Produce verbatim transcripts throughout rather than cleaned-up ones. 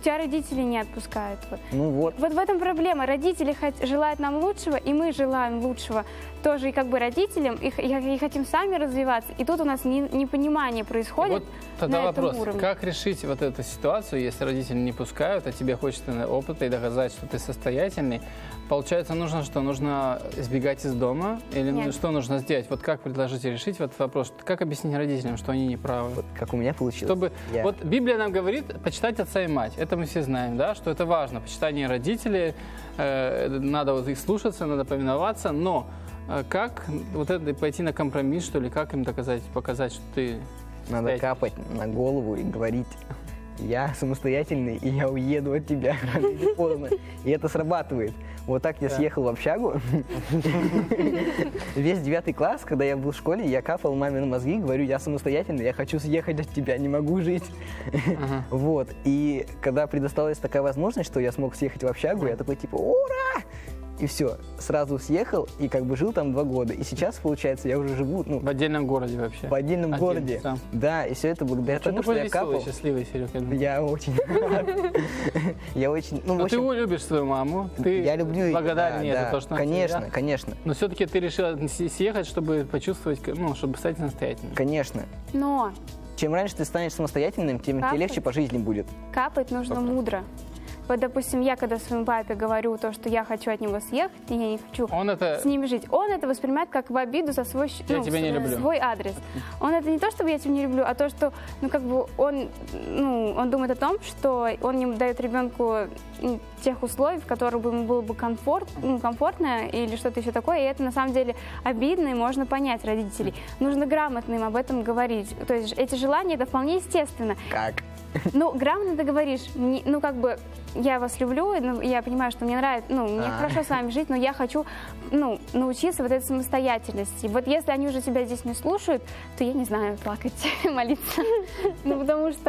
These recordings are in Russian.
тебя родители не отпускают. Вот. Ну вот. Вот в этом проблема. Родители хот- желают нам лучшего, и мы желаем лучшего тоже и как бы родителям, и, и, и хотим сами развиваться. И тут у нас не, непонимание происходит. Вот тогда на вопрос, этом уровне. как решить вот эту ситуацию, если родители не пускают, а тебе хочется опыта и доказать, что ты состоятельный? Получается, нужно что? Нужно избегать из дома? Или Нет. что нужно сделать? Вот как предложите решить этот вопрос? Как объяснить родителям, что они не правы? Вот как у меня получилось. Чтобы, Я- вот Библия нам говорит почитать отца и мать. Это мы все знаем, да, что это важно. Почитание родителей, э, надо вот их слушаться, надо повиноваться. Но э, как вот это пойти на компромисс, что ли? Как им доказать, показать, что ты Надо состоятельный? капать на голову и говорить: я самостоятельный, и я уеду от тебя рано или поздно. И это срабатывает. Вот так я Да. съехал в общагу. Весь девятый класс, когда я был в школе, я капал маме на мозги, говорю: я самостоятельный, я хочу съехать от тебя, не могу жить. Ага. Вот. И когда предоставилась такая возможность, что я смог съехать в общагу, я такой типа: ура! И все, сразу съехал и как бы жил там два года. И сейчас, получается, я уже живу, ну, В отдельном городе вообще. в отдельном Один городе. сам. Да, и все это благодаря Что тому, что такой я веселый, капал. счастливый, Серег, я думаю. Я очень рад. Я очень, ну, в Но ты общем, любишь свою маму, ты я люблю ее. благодарен да, ей да, за то, что она конечно, тебя- конечно, Но все-таки ты решила с- съехать, чтобы почувствовать, ну, чтобы стать самостоятельным. конечно. Но Чем раньше ты станешь самостоятельным, тем тебе Капать. легче по жизни будет. капать нужно мудро. Вот, допустим, я когда своему папе говорю то, что я хочу от него съехать, и я не хочу Он это... с ними жить, он это воспринимает как в обиду за свой, щ- Я ну, тебя не с- люблю. свой адрес. Он это не то, чтобы я тебя не люблю, а то, что, ну, как бы он, ну, он думает о том, что он не дает ребенку м, тех условий, в которых бы ему было бы комфорт, ну, комфортно или что-то еще такое, и это на самом деле обидно, и можно понять родителей. Нужно грамотно им об этом говорить. То есть эти желания, это вполне естественно. Как? Ну, грамотно ты говоришь, не- ну, как бы, я вас люблю, ну, я понимаю, что мне нравится, ну, мне А. хорошо с вами жить, но я хочу, ну, научиться вот этой самостоятельности. Вот если они уже себя здесь не слушают, то я не знаю, плакать, молиться. Ну, потому что,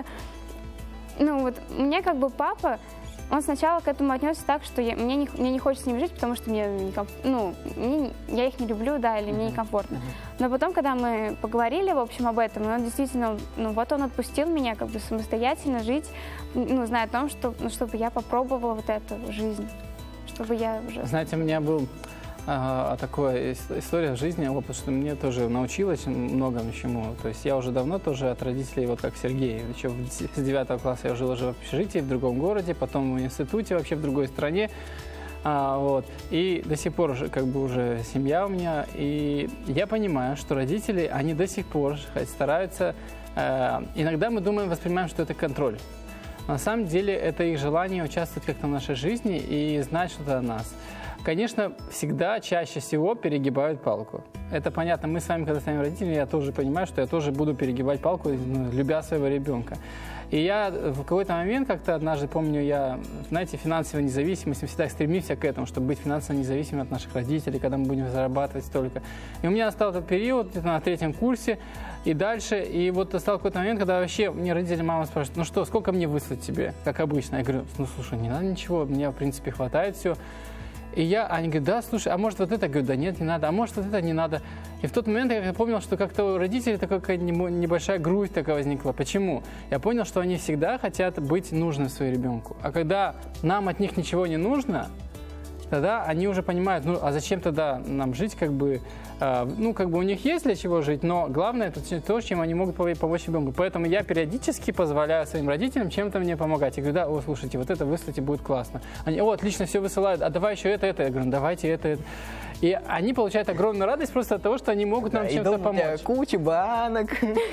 ну, вот, мне как бы папа, он сначала к этому отнесся так, что я, мне, не, мне не хочется с ним жить, потому что мне, не комф- ну, мне- я их не люблю, да, или мне некомфортно. Но потом, когда мы поговорили, в общем, об этом, и он действительно, ну, вот он отпустил меня как бы самостоятельно жить, ну, зная о том, что, ну, чтобы я попробовала вот эту жизнь, чтобы я уже... Знаете, у меня был а, такая ис- история в жизни, опыт, что мне тоже научилась многому чему. То есть я уже давно тоже от родителей, вот как Сергей, еще в д- с девятого класса я жил уже в общежитии в другом городе, потом в институте вообще в другой стране. А, вот. И до сих пор уже, как бы уже семья у меня. И я понимаю, что родители, они до сих пор хоть стараются... э, иногда мы думаем, воспринимаем, что это контроль. На самом деле это их желание участвовать как-то в нашей жизни и знать что-то о нас. Конечно, всегда, чаще всего перегибают палку. Это понятно. Мы с вами, когда станем родителями, я тоже понимаю, что я тоже буду перегибать палку, ну, любя своего ребенка. И я в какой-то момент, как-то однажды, помню, я, знаете, финансовая независимость, мы всегда стремимся к этому, чтобы быть финансово независимыми от наших родителей, когда мы будем зарабатывать столько. И у меня настал этот период, где-то на третьем курсе и дальше, и вот настал какой-то момент, когда вообще мне родители, мама спрашивают: ну что, сколько мне выслать тебе, как обычно? Я говорю: ну слушай, не надо ничего, мне в принципе хватает все. И я, они говорят: да, слушай, а может вот это? Я говорю: да нет, не надо, а может вот это не надо. И в тот момент я помнил, что как-то у родителей такая какая-то небольшая грусть такая возникла. Почему? Я понял, что они всегда хотят быть нужны своему ребенку. А когда нам от них ничего не нужно, тогда они уже понимают: ну а зачем тогда нам жить, как бы, э, ну как бы у них есть для чего жить, но главное это то, чем они могут помочь ребенку. Поэтому я периодически позволяю своим родителям чем-то мне помогать. Я говорю: да, о, слушайте, вот это выслать, и будет классно. Они: о, отлично, все высылают, а давай еще это, это. Я говорю: давайте это, это. И они получают огромную радость просто от того, что они могут нам Да, и чем-то дома у тебя помочь. куча банок.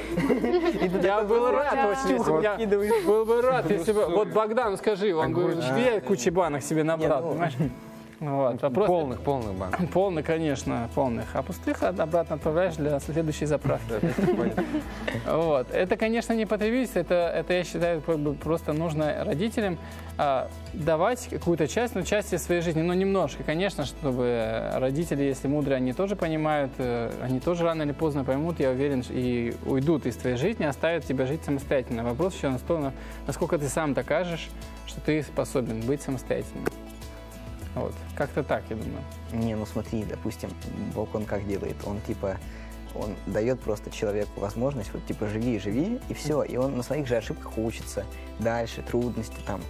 Я был рад очень, если бы я был бы рад, если бы... Вот Богдан, скажи, он бы две кучи банок себе набрал, Не, ну, понимаешь? Вот, вопрос... Полных, полных банк. Полных, конечно, полных. А пустых обратно отправляешь для следующей заправки. Вот. Это, конечно, не потребительство, это, это, я считаю, как бы просто нужно родителям а, давать какую-то часть, ну, часть своей жизни, но немножко, конечно, чтобы родители, если мудрые, они тоже понимают, они тоже рано или поздно поймут, я уверен, и уйдут из твоей жизни, оставят тебя жить самостоятельно. Вопрос еще настолько, насколько ты сам докажешь, что ты способен быть самостоятельным. Вот. Как-то так, я думаю. Не, ну смотри, допустим, Бог он как делает? Он типа, он дает просто человеку возможность, вот типа живи, живи, и все. И он на своих же ошибках учится. Дальше трудности там,